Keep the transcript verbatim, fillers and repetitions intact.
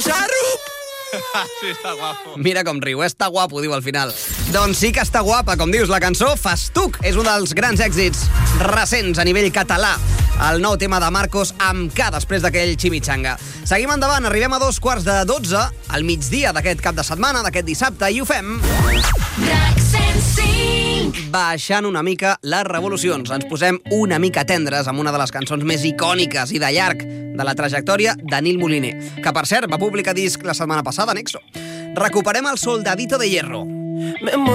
Charro! Sí, està guapo. Mira com riu, està guapo, diu al final. Doncs sí que està guapa, com dius, la cançó Festuc és un dels grans èxits recents a nivell català. El nou tema de Marcos amb K després d'aquell Chimichanga. Seguim endavant, arribem a dos quarts de dotze, al migdia d'aquest cap de setmana, d'aquest dissabte, i ho fem baixant una mica les revolucions. Ens posem una mica tendres amb una de les cançons més icòniques i de llarg de la trajectòria de Nil Moliner, que per cert va publicar disc la setmana passada, Nexo. Recuperem el Soldadito de Hierro.